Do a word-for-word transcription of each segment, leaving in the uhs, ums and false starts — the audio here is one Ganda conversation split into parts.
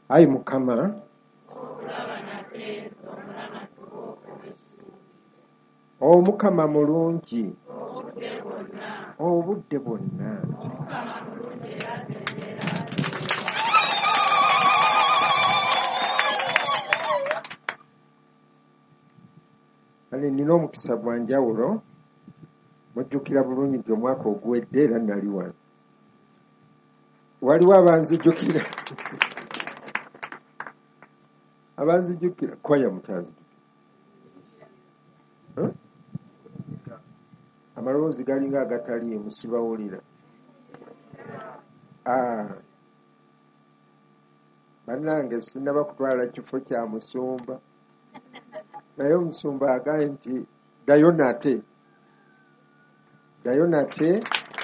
Ayi Mukama Omukama mulungi obudde bwonna. Kale nina omukisa gwa njawulo. Mujjukira bulungi nti omwaka oguwedde era nali wano. Waliwo abanzijjukira abanzijjukira kwaya mukyazijjukira huh? Amaloboozi galinga agatali musibawulira. Ah. Bannange sinaba kutwala kifo kya musumba naye omusumba agaye nti ddayo nate ddayo nate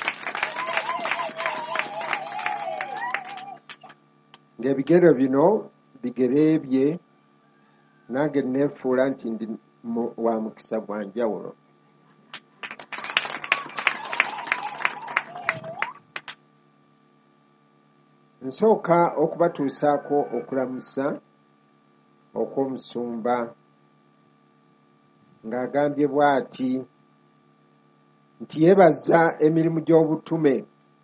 ng'ebigere bino bigere bye nange neefuula nti ndi wa mukisa gwa njawulo. Nsooka okubatuusaako okulamusa okw'omusumba ng'agambye bw'ati nti yeebaza emirimu gy'obutume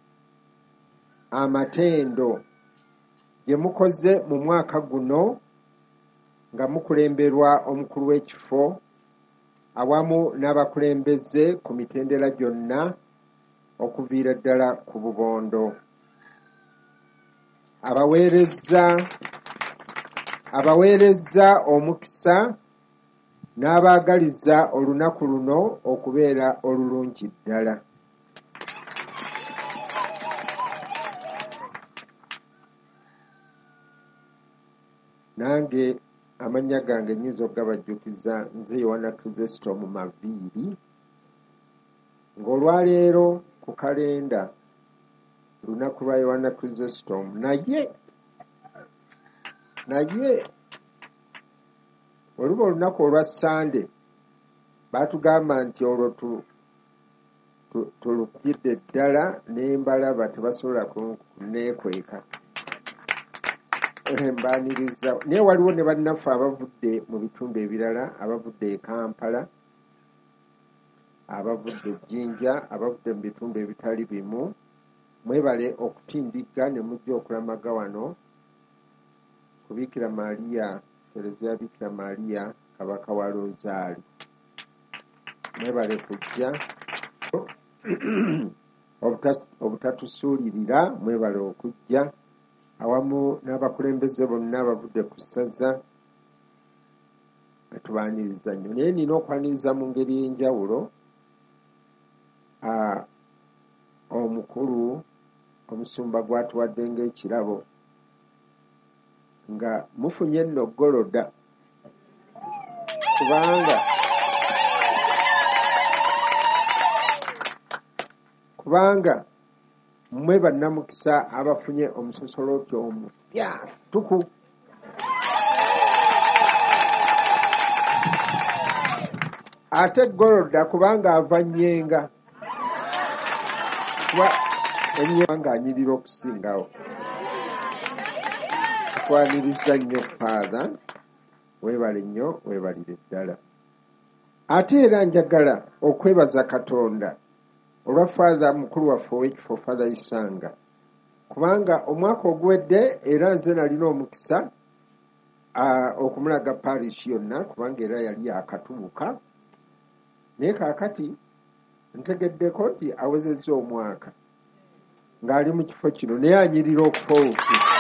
amatendo gye mukoze mu mwaka guno nga mukulemberwa omukulu w'ekifo awamu n'abakulembeze ku mitendera gyonna okuviira ddala ku bubondo. Abaweereza abaweereza omukisa n'abaagaliza olunaku luno okubeera olulungi ddala. Nange amannya gange nnyinza okugabajjukiza nze Yohana Chrysostom Maviiri ng'olwaleero ku kalenda lunaku lwa Yohana Chrysostom naye naye oluba olunaku olwa Sande baatugamba nti olwo tulukidde ddala n'embalaba tebasobola kuneekweka mbaaniriza. Naye waliwo ne bannaffe abavudde mu bitundu ebirala, abavudde e Kampala, abavudde Jinja, abavudde mu bitundu ebitali bimu. Mwebale okutindiga ne mujja okulamaga wano ku Bikira Maria, Kereziya Bikira Maria Kabaka wa Rozaali. Mwebale kujja obutatusuulirira, mwebale okujja awamu n'abakulembeze bonna abavudde ku ssaza tubaaniriza nnyo. Naye nina okwaniriza mu ngeri y'enjawulo omukulu omusumba gwatuwadde ng'ekirabo nga mufunye nno ggoloda kubanga kubanga mmwe bannamukisa abafunye omusosolooto omupya tuku. Ate ggoloda kubanga ava nnyenga kuba ennyenga anyirira okusingawo. Twaniriza nnyo Father, weebale nnyo, weebalire ddala. Ate era njagala okwebaza Katonda olwa Father mukulu waffe ow'ekifo Father Isanga kubanga omwaka oguwedde era nze nalina omukisa okumulaga parish yonna kubanga era yali yakatubuka, naye kaakati ntegeddeko nti awezezza omwaka ng'ali mu kifo kino naye anyirira okufa.